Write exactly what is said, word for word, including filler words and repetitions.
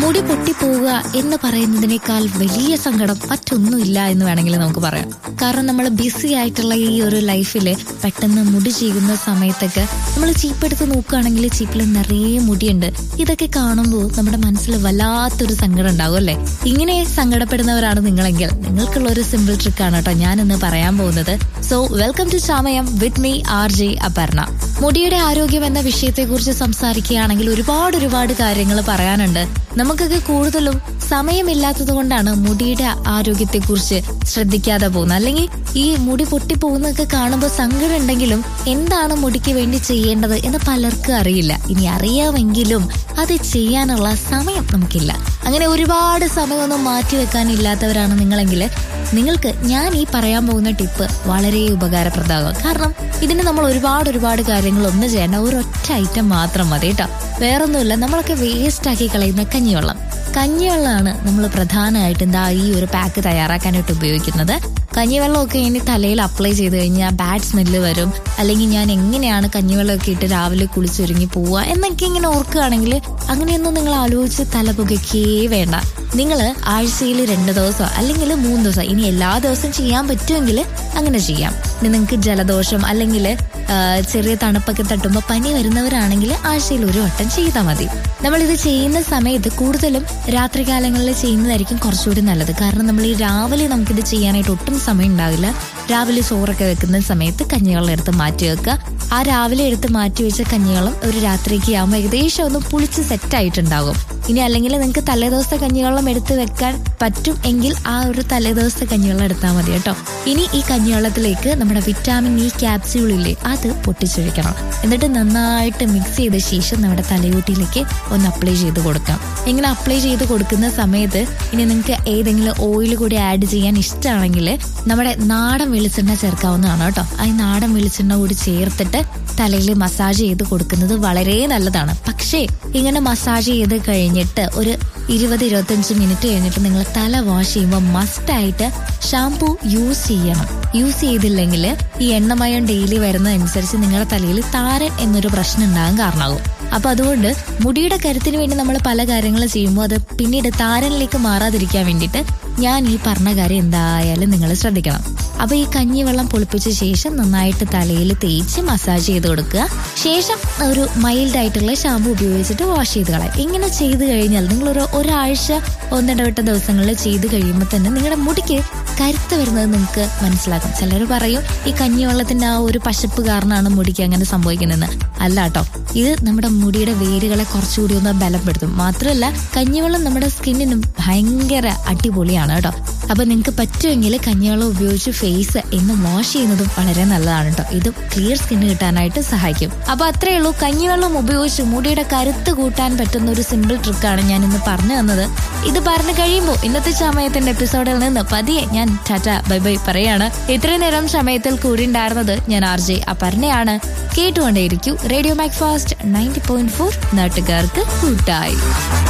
മുടി പൊട്ടിപ്പോവുക എന്ന് പറയുന്നതിനേക്കാൾ വലിയ സങ്കടം മറ്റൊന്നുമില്ല എന്ന് വേണമെങ്കിൽ നമുക്ക് പറയാം. കാരണം നമ്മൾ ബിസി ആയിട്ടുള്ള ഈ ഒരു ലൈഫില് പെട്ടെന്ന് മുടി ചീകുന്ന സമയത്തൊക്കെ നമ്മൾ ചീപ്പെടുത്ത് നോക്കുകയാണെങ്കിൽ ചീപ്പിൽ നിറയെ മുടിയുണ്ട്. ഇതൊക്കെ കാണുമ്പോൾ നമ്മുടെ മനസ്സിൽ വല്ലാത്തൊരു സങ്കടം ഉണ്ടാവും അല്ലെ? ഇങ്ങനെ സങ്കടപ്പെടുന്നവരാണ് നിങ്ങളെങ്കിൽ നിങ്ങൾക്കുള്ള ഒരു സിമ്പിൾ ട്രിക്കാണ് കേട്ടോ ഞാൻ ഇന്ന് പറയാൻ പോകുന്നത്. So welcome to ചാമയം with me R J Aparna. മുടിയുടെ ആരോഗ്യം എന്ന വിഷയത്തെ കുറിച്ച് സംസാരിക്കുകയാണെങ്കിൽ ഒരുപാട് ഒരുപാട് കാര്യങ്ങൾ പറയാനുണ്ട്. നമുക്കൊക്കെ കൂടുതലും സമയമില്ലാത്തത് കൊണ്ടാണ് മുടിയുടെ ആരോഗ്യത്തെ കുറിച്ച് ശ്രദ്ധിക്കാതെ പോകുന്നത്. അല്ലെങ്കിൽ ഈ മുടി പൊട്ടിപ്പോകുന്നതൊക്കെ കാണുമ്പോൾ സങ്കടം ഉണ്ടെങ്കിലും എന്താണ് മുടിക്ക് വേണ്ടി ചെയ്യേണ്ടത് എന്ന് പലർക്കും അറിയില്ല. ഇനി അറിയാമെങ്കിലും അത് ചെയ്യാനുള്ള സമയം നമുക്കില്ല. അങ്ങനെ ഒരുപാട് സമയമൊന്നും മാറ്റിവെക്കാനില്ലാത്തവരാണ് നിങ്ങളെങ്കിൽ നിങ്ങൾക്ക് ഞാൻ ഈ പറയാൻ പോകുന്ന ടിപ്പ് വളരെ ഉപകാരപ്രദമാകും. കാരണം ഇതിന് നമ്മൾ ഒരുപാട് ഒരുപാട് കാര്യങ്ങൾ ഒന്നും ചെയ്യേണ്ട, ഒരൊറ്റ ഐറ്റം മാത്രം മതി കേട്ടോ. വേറൊന്നുമില്ല, നമ്മളൊക്കെ വേസ്റ്റ് ആക്കി കളയുന്ന കഞ്ഞിവെള്ളം. കഞ്ഞിവെള്ളമാണ് നമ്മൾ പ്രധാനമായിട്ട് എന്താ ഈ ഒരു പാക്ക് തയ്യാറാക്കാനായിട്ട് ഉപയോഗിക്കുന്നത്. കഞ്ഞിവെള്ളമൊക്കെ ഇനി തലയിൽ അപ്ലൈ ചെയ്ത് കഴിഞ്ഞാൽ ബാഡ് സ്മെല്ല് വരും, അല്ലെങ്കിൽ ഞാൻ എങ്ങനെയാണ് കഞ്ഞിവെള്ളമൊക്കെ ഇട്ട് രാവിലെ കുളിച്ചൊരുങ്ങി പോവുക എന്നൊക്കെ ഇങ്ങനെ ഓർക്കുകയാണെങ്കിൽ അങ്ങനെയൊന്നും നിങ്ങൾ ആലോചിച്ച് തല പുകയ്ക്കേ വേണ്ട. നിങ്ങൾ ആഴ്ചയിൽ രണ്ട് ദിവസം അല്ലെങ്കിൽ മൂന്ന് ദിവസം, ഇനി എല്ലാ ദിവസവും ചെയ്യാൻ പറ്റുമെങ്കിൽ അങ്ങനെ ചെയ്യാം. ഇനി നിങ്ങൾക്ക് ജലദോഷം അല്ലെങ്കിൽ ചെറിയ തണുപ്പൊക്കെ തട്ടുമ്പോൾ പനി വരുന്നവരാണെങ്കിൽ ആഴ്ചയിൽ ഒരു വട്ടം ചെയ്താൽ മതി. നമ്മളിത് ചെയ്യുന്ന സമയത്ത് കൂടുതലും രാത്രികാലങ്ങളിൽ ചെയ്യുന്നതായിരിക്കും കുറച്ചുകൂടി നല്ലത്. കാരണം നമ്മൾ ഈ രാവിലെ നമുക്കിത് ചെയ്യാനായിട്ട് ഒട്ടും സമയം ഉണ്ടാവില്ല. രാവിലെ ചോറൊക്കെ വെക്കുന്ന സമയത്ത് കഞ്ഞിവെള്ളം എടുത്ത് മാറ്റി വെക്കുക. ആ രാവിലെ എടുത്ത് മാറ്റി വെച്ച കഞ്ഞിവെള്ളം ഒരു രാത്രിക്ക് ആകുമ്പോൾ ഏകദേശം ഒന്ന് പുളിച്ച് സെറ്റ് ആയിട്ടുണ്ടാകും. ഇനി അല്ലെങ്കിൽ നിങ്ങൾക്ക് തലേദിവസത്തെ കഞ്ഞിവെള്ളം എടുത്ത് വെക്കാൻ പറ്റും എങ്കിൽ ആ ഒരു തലേദിവസത്തെ കഞ്ഞിവെള്ളം എടുത്താൽ മതി കേട്ടോ. ഇനി ഈ കഞ്ഞിവെള്ളത്തിലേക്ക് നമ്മുടെ വിറ്റാമിൻ ഇ ക്യാപ്സ്യൂളില്ലേ അത് പൊട്ടിച്ചൊഴിക്കണം. എന്നിട്ട് നന്നായിട്ട് മിക്സ് ചെയ്ത ശേഷം നമ്മുടെ തലയോട്ടിയിലേക്ക് ഒന്ന് അപ്ലൈ ചെയ്ത് കൊടുക്കാം. ഇങ്ങനെ അപ്ലൈ ചെയ്ത് കൊടുക്കുന്ന സമയത്ത് ഇനി നിങ്ങൾക്ക് ഏതെങ്കിലും ഓയിൽ കൂടി ആഡ് ചെയ്യാൻ ഇഷ്ടമാണെങ്കിൽ നമ്മുടെ നാടൻ വെളിച്ചെണ്ണ ചേർക്കാവുന്നതാണ് കേട്ടോ. ആ നാടൻ വെളിച്ചെണ്ണ കൂടി ചേർത്തിട്ട് തലയിൽ മസാജ് ചെയ്ത് കൊടുക്കുന്നത് വളരെ നല്ലതാണ്. പക്ഷേ ഇങ്ങനെ മസാജ് ചെയ്ത് കഴിഞ്ഞിട്ട് ഒരു ഇരുപത് ഇരുപത്തഞ്ച് മിനിറ്റ് കഴിഞ്ഞിട്ട് നിങ്ങൾ തല വാഷ് ചെയ്യുമ്പോൾ മസ്റ്റായിട്ട് ഷാംപൂ യൂസ് ചെയ്യണം. യൂസ് ചെയ്തില്ലെങ്കിൽ ഈ എണ്ണമയം ഡെയിലി വരുന്നതനുസരിച്ച് നിങ്ങളുടെ തലയിൽ താരൻ എന്നൊരു പ്രശ്നം ഉണ്ടാകാൻ കാരണമാകും. അപ്പൊ അതുകൊണ്ട് മുടിയുടെ കരുത്തിന് വേണ്ടി നമ്മൾ പല കാര്യങ്ങൾ ചെയ്യുമ്പോൾ അത് പിന്നീട് താരനിലേക്ക് മാറാതിരിക്കാൻ വേണ്ടിയിട്ട് ഞാൻ ഈ പറഞ്ഞ കാര്യം എന്തായാലും നിങ്ങൾ ശ്രദ്ധിക്കണം. അപ്പൊ ഈ കഞ്ഞിവെള്ളം പൊളിപ്പിച്ച ശേഷം നന്നായിട്ട് തലയിൽ തേച്ച് മസാജ് ചെയ്ത് കൊടുക്കുക. ശേഷം ഒരു മൈൽഡ് ആയിട്ടുള്ള ഷാമ്പു ഉപയോഗിച്ചിട്ട് വാഷ് ചെയ്ത് കളയാം. ഇങ്ങനെ ചെയ്ത് കഴിഞ്ഞാൽ നിങ്ങളൊരു ഒരാഴ്ച ഒന്നിടവിട്ട ദിവസങ്ങളിൽ ചെയ്ത് കഴിയുമ്പോൾ തന്നെ നിങ്ങളുടെ മുടിക്ക് കരുത്ത് വരുന്നത് നിങ്ങൾക്ക് മനസ്സിലാക്കും. ചിലർ പറയും ഈ കഞ്ഞിവെള്ളത്തിന്റെ ആ ഒരു പശപ്പ് കാരണമാണ് മുടിക്ക് അങ്ങനെ സംഭവിക്കുന്നതെന്ന്. അല്ല കേട്ടോ, ഇത് നമ്മുടെ മുടിയുടെ വേരുകളെ കുറച്ചുകൂടി ഒന്ന് ബലപ്പെടുത്തും. മാത്രമല്ല കഞ്ഞിവെള്ളം നമ്മുടെ സ്കിന്നിനും ഭയങ്കര അടിപൊളിയാണ് കേട്ടോ. അപ്പൊ നിങ്ങൾക്ക് പറ്റുമെങ്കിൽ കഞ്ഞിവെള്ളം ഉപയോഗിച്ച് ഫേസ് എന്ന് വാഷ് ചെയ്യുന്നതും വളരെ നല്ലതാണ് കേട്ടോ. ഇത് ക്ലിയർ സ്കിന്ന് കിട്ടാനായിട്ട് സഹായിക്കും. അപ്പൊ അത്രയേ ഉള്ളൂ, കഞ്ഞിവെള്ളം ഉപയോഗിച്ച് മുടിയുടെ കരുത്ത് കൂട്ടാൻ പറ്റുന്ന ഒരു സിമ്പിൾ ട്രിക്കാണ് ഞാൻ ഇന്ന് പറഞ്ഞു തന്നത്. ഇത് പറഞ്ഞു കഴിയുമ്പോൾ ഇന്നത്തെ സമയത്തിന്റെ എപ്പിസോഡിൽ നിന്ന് പതിയെ ഞാൻ ടാറ്റ ബൈ ബൈ പറയാണ്. ഇത്രയും നേരം സമയത്തിൽ കൂടി ഉണ്ടായിരുന്നത് ഞാൻ ആർ ജെ അപർണയാണ്. കേട്ടുകൊണ്ടേയിരിക്കൂ radio Mac fast ninety point four, നാട്ടുകാർക്ക് കൂട്ടായി.